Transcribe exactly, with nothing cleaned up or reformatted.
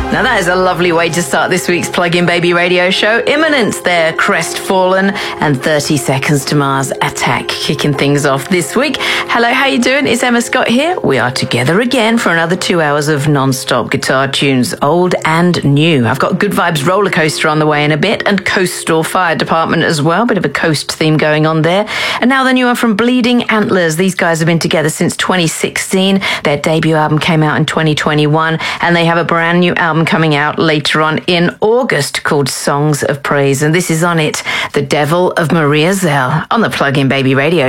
Now that is a lovely way to start this week's Plug-in Baby radio show. Imminence there, Crestfallen, and thirty Seconds to Mars Attack kicking things off this week. Hello, how you doing? It's Emma Scott here. We are together again for another two hours of non-stop guitar tunes, old and new. I've got Good Vibes Roller Coaster on the way in a bit, and Coastal Fire Department as well. Bit of a coast theme going on there. And now the new one from Bleeding Antlers. These guys have been together since twenty sixteen. Their debut album came out in twenty twenty-one, and they have a brand new album coming out later on in August called Songs of Praise, and this is on it, The Devil of Maria Zell, on the Plug-in Baby radio